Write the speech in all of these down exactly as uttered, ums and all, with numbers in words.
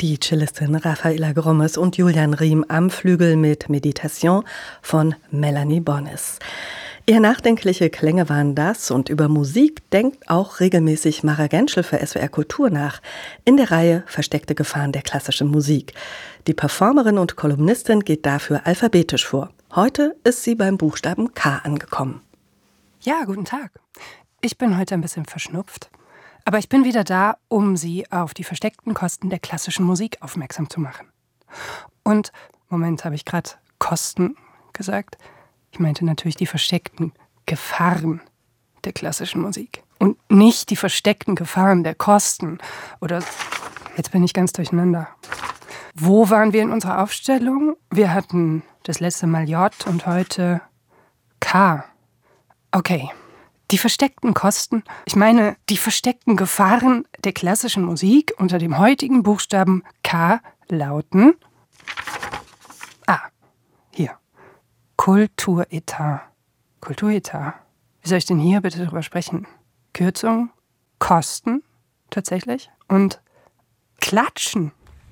Die Cellistin Rafaela Grommes und Julian Riem am Flügel mit Meditation von Melanie Bonis. Eher nachdenkliche Klänge waren das und über Musik denkt auch regelmäßig Mara Genschel für S W R Kultur nach in der Reihe Versteckte Gefahren der klassischen Musik. Die Performerin und Kolumnistin geht dafür alphabetisch vor. Heute ist sie beim Buchstaben K angekommen. Ja, guten Tag. Ich bin heute ein bisschen verschnupft, aber ich bin wieder da, um Sie auf die versteckten Kosten der klassischen Musik aufmerksam zu machen. Und, Moment, habe ich gerade Kosten gesagt? Ich meinte natürlich die versteckten Gefahren der klassischen Musik. Und nicht die versteckten Gefahren der Kosten. Oder, jetzt bin ich ganz durcheinander. Wo waren wir in unserer Aufstellung? Wir hatten das letzte Mal J und heute K. Okay, die versteckten Kosten, ich meine die versteckten Gefahren der klassischen Musik unter dem heutigen Buchstaben K lauten... Ah, hier. Kulturetat. Kulturetat. Wie soll ich denn hier bitte drüber sprechen? Kürzung, Kosten, tatsächlich, und Klatschen.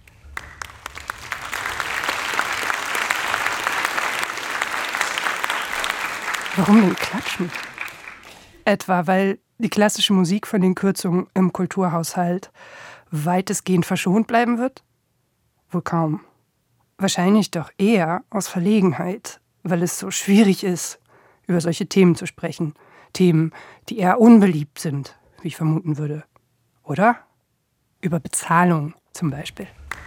Warum denn Klatschen? Etwa, weil die klassische Musik von den Kürzungen im Kulturhaushalt weitestgehend verschont bleiben wird? Wohl kaum. Wahrscheinlich doch eher aus Verlegenheit, weil es so schwierig ist, über solche Themen zu sprechen. Themen, die eher unbeliebt sind, wie ich vermuten würde. Oder? Über Bezahlung zum Beispiel.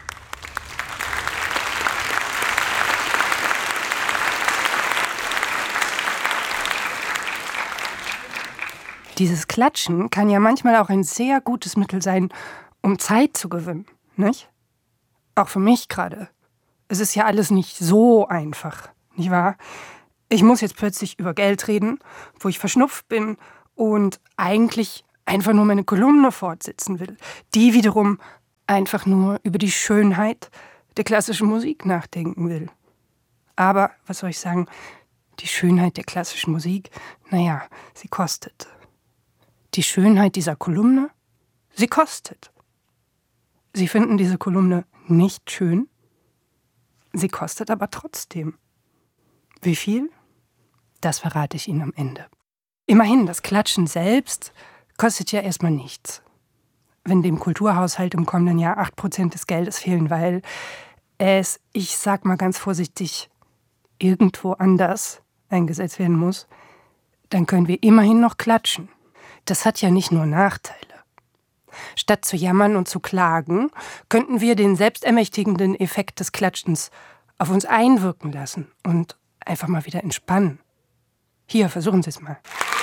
Dieses Klatschen kann ja manchmal auch ein sehr gutes Mittel sein, um Zeit zu gewinnen, nicht? Auch für mich gerade. Es ist ja alles nicht so einfach, nicht wahr? Ich muss jetzt plötzlich über Geld reden, wo ich verschnupft bin und eigentlich einfach nur meine Kolumne fortsetzen will, die wiederum einfach nur über die Schönheit der klassischen Musik nachdenken will. Aber, was soll ich sagen, die Schönheit der klassischen Musik, naja, sie kostet. Die Schönheit dieser Kolumne, sie kostet. Sie finden diese Kolumne nicht schön, sie kostet aber trotzdem. Wie viel? Das verrate ich Ihnen am Ende. Immerhin, das Klatschen selbst kostet ja erstmal nichts. Wenn dem Kulturhaushalt im kommenden Jahr acht Prozent des Geldes fehlen, weil es, ich sag mal ganz vorsichtig, irgendwo anders eingesetzt werden muss, dann können wir immerhin noch klatschen. Das hat ja nicht nur Nachteile. Statt zu jammern und zu klagen, könnten wir den selbstermächtigenden Effekt des Klatschens auf uns einwirken lassen und einfach mal wieder entspannen. Hier, versuchen Sie es mal.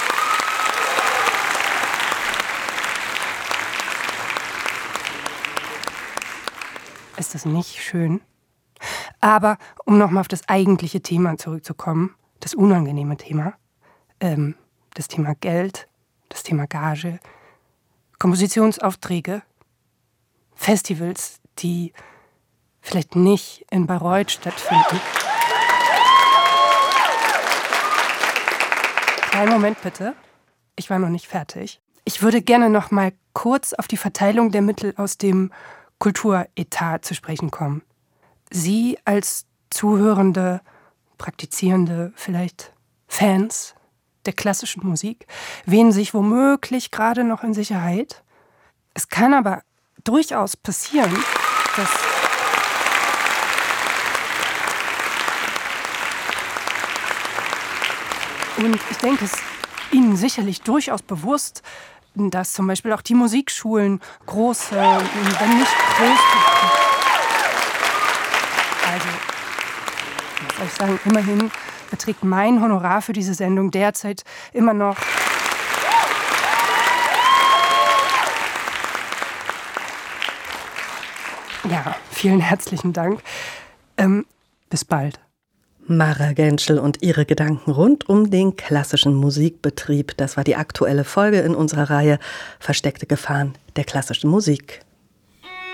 Ist das nicht schön? Aber um nochmal auf das eigentliche Thema zurückzukommen, das unangenehme Thema, ähm, das Thema Geld, das Thema Gage, Kompositionsaufträge, Festivals, die vielleicht nicht in Bayreuth stattfinden. Kleinen Moment bitte, ich war noch nicht fertig. Ich würde gerne noch mal kurz auf die Verteilung der Mittel aus dem Kulturetat zu sprechen kommen. Sie als Zuhörende, Praktizierende, vielleicht Fans der klassischen Musik, wähnen sich womöglich gerade noch in Sicherheit. Es kann aber durchaus passieren, dass und ich denke, es ist Ihnen sicherlich durchaus bewusst, dass zum Beispiel auch die Musikschulen große, wenn nicht größte, also, was soll ich sagen, immerhin beträgt mein Honorar für diese Sendung derzeit immer noch ja, vielen herzlichen Dank. Ähm, bis bald. Mara Genschel und ihre Gedanken rund um den klassischen Musikbetrieb. Das war die aktuelle Folge in unserer Reihe Versteckte Gefahren der klassischen Musik.